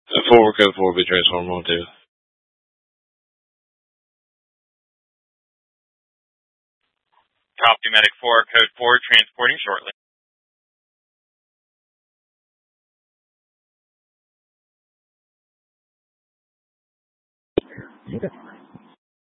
Forward code 4 will be transformed on 2. Copy, Medic 4, code 4, transporting shortly. Okay.